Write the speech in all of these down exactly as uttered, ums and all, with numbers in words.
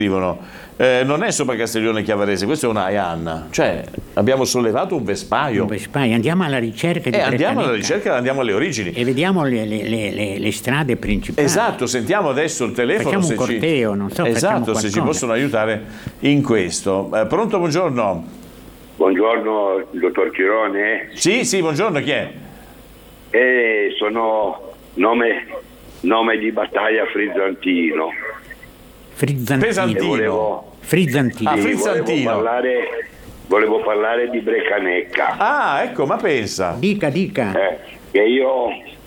Eh, non è sopra Castiglione Chiavarese, questo è una Aianna, cioè abbiamo sollevato un vespaio. Un vespaio, andiamo alla ricerca di eh, andiamo Breccanecca. alla ricerca, andiamo alle origini. E vediamo le, le, le, le strade principali. Esatto, sentiamo adesso il telefono. Facciamo se un corteo, ci... non so, esatto, se ci possono aiutare in questo. Eh, pronto, buongiorno. Buongiorno, dottor Chirone. Sì, sì, buongiorno, chi è? Eh, sono nome, nome di battaglia Frizzantino. Frizzantino. Pesantino. Volevo, Frizzantino. Ah, sì, Frizzantino. Volevo parlare, volevo parlare di Breccanecca. Ah, ecco, ma pensa. Dica, dica. Eh, che io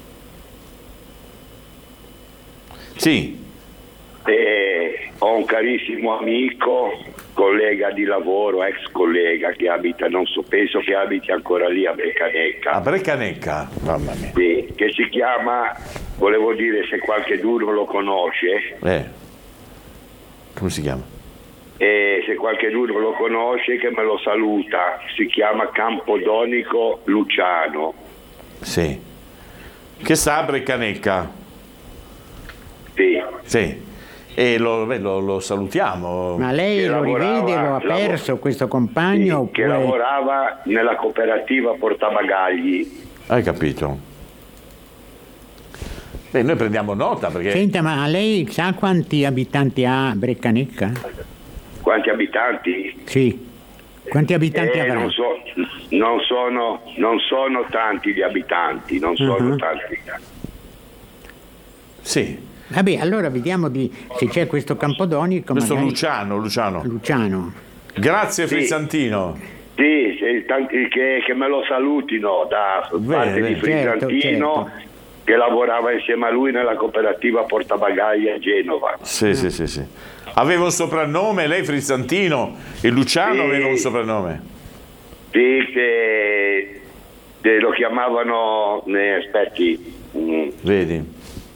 Sì. eh, ho un carissimo amico, collega di lavoro, ex collega che abita, non so, penso che abiti ancora lì a Breccanecca. A Breccanecca, mamma mia. Sì, che si chiama, volevo dire se qualcheduno lo conosce. Eh. Come si chiama? E se qualcheduno lo conosce che me lo saluta, si chiama Campodonico Luciano. Sì. Che sta a Breccanecca? Sì. Sì. E lo, beh, lo, lo salutiamo. Ma lei Che lo lavorava- rivede, lo ha lav- perso questo compagno? Sì, che oppure... lavorava nella cooperativa Portabagagli. Hai capito? Beh, noi prendiamo nota perché... Senta, ma lei sa quanti abitanti ha Breccanecca? Quanti abitanti? Sì. Quanti abitanti Eh, avrà? non, so, non, sono, non sono tanti gli abitanti, non sono Uh-huh. tanti. Sì. Vabbè, allora vediamo di, se c'è questo Campodonico. Questo magari- Luciano, Luciano. Luciano. Grazie Sì. Frizzantino. Sì, se- tanti che, che me lo salutino da Bene, parte bene. di Frizzantino, Certo, che lavorava insieme a lui nella cooperativa Portabagagli a Genova. Sì, sì, sì, sì. Aveva un soprannome, lei Frizzantino, e Luciano Sì. aveva un soprannome. Sì, che, che lo chiamavano, eh, aspetti, mm, Vedi?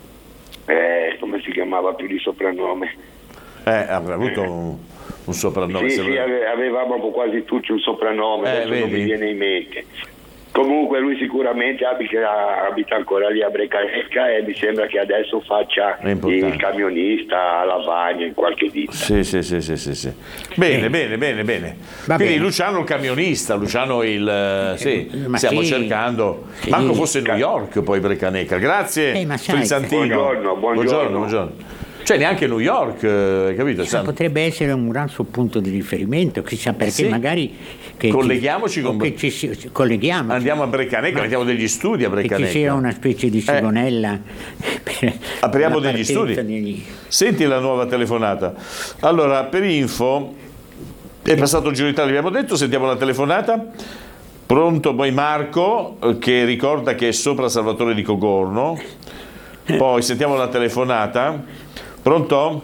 eh, come si chiamava più di soprannome? Eh, avrà avuto un, un soprannome. Sì, se sì, lo- ave- avevamo quasi tutti un soprannome, Eh, adesso non vedi? mi viene in mente. Comunque lui sicuramente abita, abita ancora lì a Breccanecca e mi sembra che adesso faccia È importante. il camionista a Lavagna in qualche ditta. Sì, sì, sì, sì, sì, sì. Bene, Sì. bene, bene, bene. Va Quindi bene. Luciano il camionista, Luciano il... eh, sì, Eh, ma stiamo sì. cercando. Sì. Manco fosse New York poi Breccanecca. Grazie Eh, ma sai- Frizzantino. Buongiorno, buongiorno. buongiorno, buongiorno. Cioè neanche New York, eh, capito? Ma Sa- potrebbe essere un gran suo punto di riferimento, chissà perché sì. magari... Che Colleghiamoci ci, con- o che ci si- colleghiamoci. Andiamo a Breccanecca, mettiamo degli studi a Che ci Breccanecca. sia una specie di sigonella per Apriamo la degli partenza studi. degli- Senti la nuova telefonata. Allora, per info, è passato il giro d'Italia, abbiamo detto, sentiamo la telefonata. Pronto, poi Marco, eh, che ricorda che è sopra Salvatore di Cogorno. Poi sentiamo la telefonata. Pronto?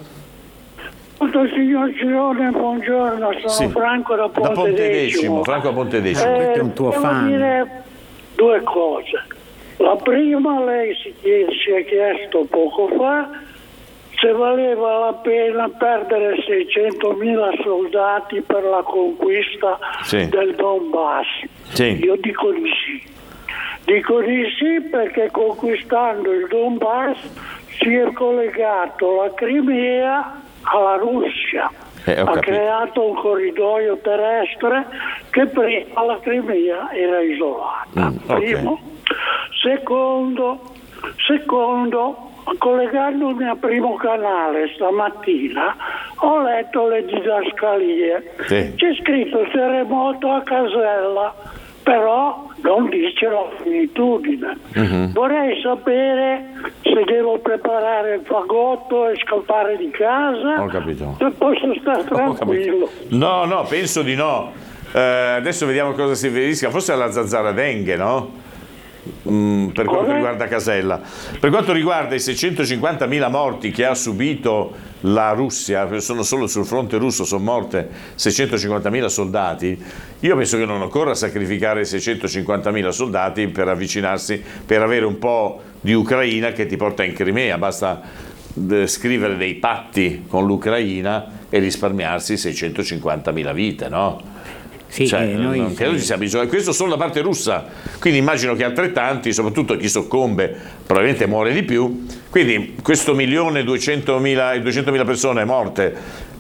Signor Girone, buongiorno, sono Sì. Franco da Da Pontedecimo, Pontedecimo. Franco a Pontedecimo. Eh, questo è un tuo devo fan. dire due cose. La prima, lei si, chie- si è chiesto poco fa se valeva la pena perdere seicentomila soldati per la conquista Sì. del Donbass. Sì. Io dico di sì. Dico di sì perché conquistando il Donbass si è collegato la Crimea alla Russia. Eh, ho ha capito. creato un corridoio terrestre che prima la Crimea era isolata. Mm, ok. Primo. Secondo, secondo, collegandomi a Primo Canale stamattina ho letto le didascalie. Sì. C'è scritto terremoto a Casella, però non dice la magnitudine. Mhm. Vorrei sapere se devo preparare il fagotto e scappare di casa. Ho capito. Se posso stare Ho tranquillo. capito. No, no, penso di no. Eh, adesso vediamo cosa si verifica. Forse alla zanzara dengue, no? Mm, per quanto Come? riguarda Casella. Per quanto riguarda i seicentocinquantamila morti che ha subito la Russia, sono solo sul fronte russo, sono morte seicentocinquantamila soldati, io penso che non occorra sacrificare seicentocinquantamila soldati per avvicinarsi, per avere un po' di Ucraina che ti porta in Crimea, basta eh, scrivere dei patti con l'Ucraina e risparmiarsi seicentocinquantamila vite, no? Sì, Cioè, eh, noi non credo ci sia bisogno. Questo solo da parte russa, quindi immagino che altrettanti, soprattutto chi soccombe, probabilmente muore di più. Quindi questo milione duecentomila duecentomila persone morte